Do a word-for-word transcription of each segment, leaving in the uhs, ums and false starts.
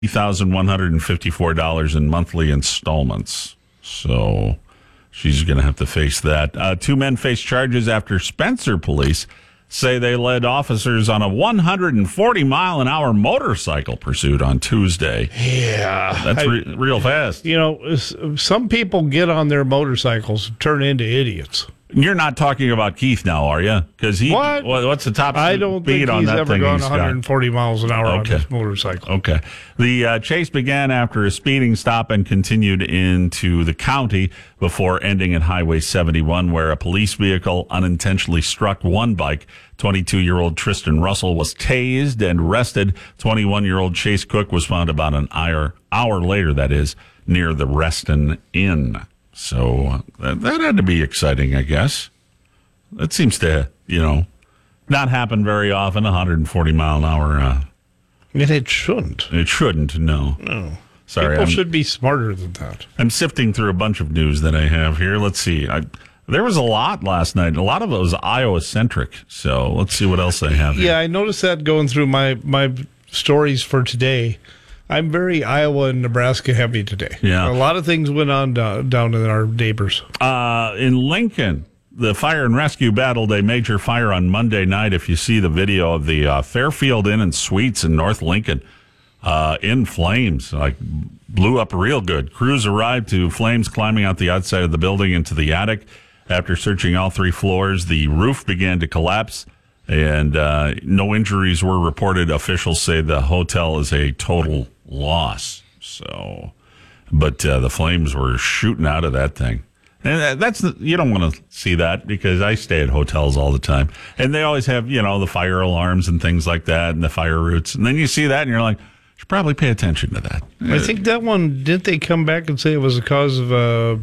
one thousand one hundred fifty-four dollars in monthly installments. So she's going to have to face that. Uh, two men face charges after Spencer police say they led officers on a one hundred forty mile an hour motorcycle pursuit on Tuesday. Yeah. That's re- I, real fast. You know, some people get on their motorcycles and turn into idiots. You're not talking about Keith now, are you? Because he, what? What's the top I don't speed think on he's that ever thing gone he's one hundred forty got? miles an hour Okay. on this motorcycle. Okay. The uh, chase began after a speeding stop and continued into the county before ending at Highway seventy-one, where a police vehicle unintentionally struck one bike. twenty-two-year-old Tristan Russell was tased and arrested. twenty-one-year-old Chase Cook was found about an hour, hour later, that is, near the Reston Inn. So uh, that had to be exciting, I guess. That seems to, you know, not happen very often, one hundred forty mile an hour. Uh, and it shouldn't. It shouldn't, no. No. Sorry. People I'm, should be smarter than that. I'm sifting through a bunch of news that I have here. Let's see. I, there was a lot last night. A lot of it was Iowa-centric. So let's see what else I have here. Yeah, I noticed that going through my, my stories for today. I'm very Iowa and Nebraska heavy today. Yeah. A lot of things went on down, down in our neighbors. Uh, in Lincoln, the fire and rescue battled a major fire on Monday night. If you see the video of the uh, Fairfield Inn and Suites in North Lincoln, uh, in flames, like blew up real good. Crews arrived to flames climbing out the outside of the building into the attic. After searching all three floors, the roof began to collapse, and uh, no injuries were reported. Officials say the hotel is a total loss. So, but uh, the flames were shooting out of that thing. And that's the, you don't want to see that, because I stay at hotels all the time, and they always have, you know, the fire alarms and things like that, and the fire routes. And then you see that, and you're like, you should probably pay attention to that. I think that one, didn't they come back and say it was a cause of a,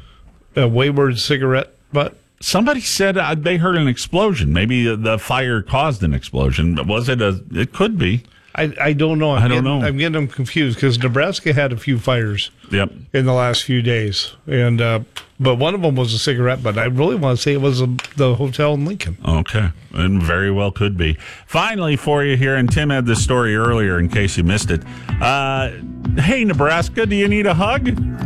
a wayward cigarette butt? Somebody said uh, they heard an explosion. Maybe the fire caused an explosion. Was it a? It could be. I, I don't know. I'm I don't getting, know. I'm getting them confused because Nebraska had a few fires Yep. in the last few days, and uh, but one of them was a cigarette butt. I really want to say it was a, the hotel in Lincoln. Okay, and very well could be. Finally, for you here, and Tim had this story earlier in case you missed it. Uh, hey, Nebraska, do you need a hug?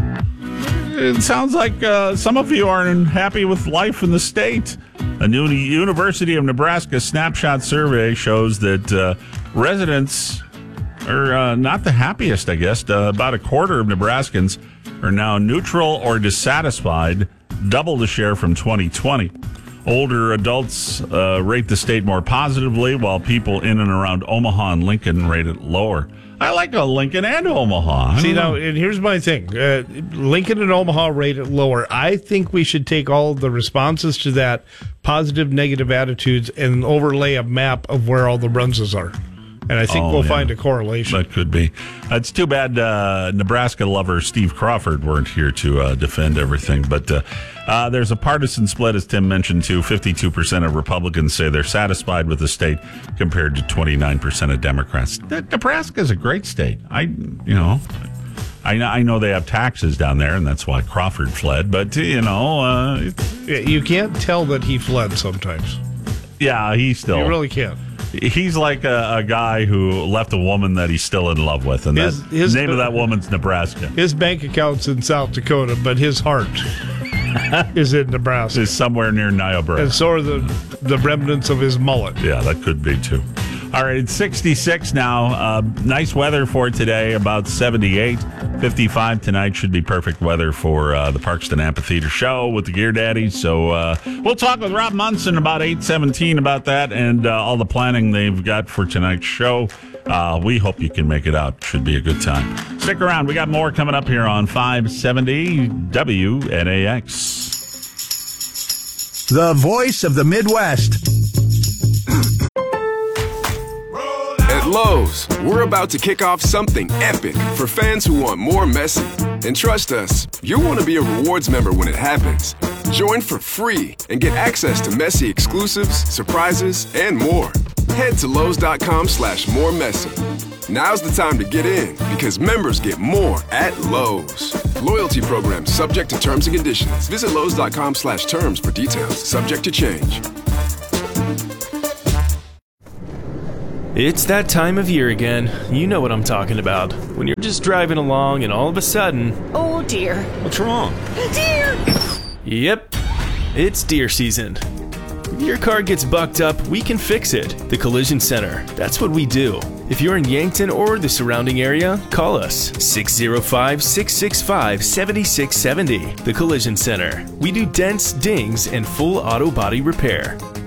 It sounds like uh, some of you aren't happy with life in the state. A new University of Nebraska snapshot survey shows that uh, residents are uh, not the happiest, I guess. Uh, about a quarter of Nebraskans are now neutral or dissatisfied, double the share from twenty twenty. Older adults uh, rate the state more positively, while people in and around Omaha and Lincoln rate it lower. I like a Lincoln and Omaha. See, now, and here's my thing. Uh, Lincoln and Omaha rate it lower. I think we should take all of the responses to that, positive, negative attitudes, and overlay a map of where all the Bruns's are. And I think Oh, we'll yeah. find a correlation. That could be. It's too bad uh, Nebraska lover Steve Crawford weren't here to uh, defend everything. But uh, uh, there's a partisan split, as Tim mentioned, too. fifty-two percent of Republicans say they're satisfied with the state compared to twenty-nine percent of Democrats. Nebraska is a great state. I, you know, I, I know they have taxes down there, and that's why Crawford fled. But, you know, uh, it's, Yeah, you can't tell that he fled sometimes. yeah, he still. You really can't. He's like a, a guy who left a woman that he's still in love with, and His- that, his- the name of that woman's Nebraska. His bank account's in South Dakota, but his heart is in Nebraska. Is somewhere near Niobrara. And so are the, the remnants of his mullet. Yeah, that could be too. All right, it's sixty-six now. Uh, nice weather for today, about seventy-eight. fifty-five tonight should be perfect weather for uh, the Parkston Amphitheater show with the Gear Daddies. So uh, we'll talk with Rob Munson about eight seventeen about that and uh, all the planning they've got for tonight's show. Uh, we hope you can make it out. Should be a good time. Stick around. We got more coming up here on five seventy W N A X. The voice of the Midwest. At Lowe's, we're about to kick off something epic for fans who want more Messi. And trust us, you'll want to be a rewards member when it happens. Join for free and get access to Messi exclusives, surprises, and more. Head to Lowe's.com slash more Messi. Now's the time to get in because members get more at Lowe's. Loyalty program subject to terms and conditions. Visit Lowe's.com slash terms for details. Subject to change. It's that time of year again. You know what I'm talking about. When you're just driving along and all of a sudden... Oh dear. What's wrong? Deer! Yep, it's deer season. If your car gets bucked up, we can fix it. The Collision Center. That's what we do. If you're in Yankton or the surrounding area, call us six oh five, six six five, seven six seven oh. The Collision Center. We do dents, dings, and full auto body repair.